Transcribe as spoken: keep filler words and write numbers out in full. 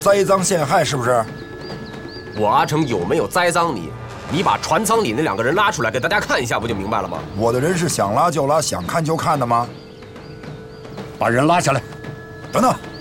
栽赃陷害是不是？ 我阿成有没有栽赃你？你把船舱里那两个人拉出来给大家看一下，不就明白了吗？ 我的人是想拉就拉，想看就看的吗？ 把人拉下来。 等等。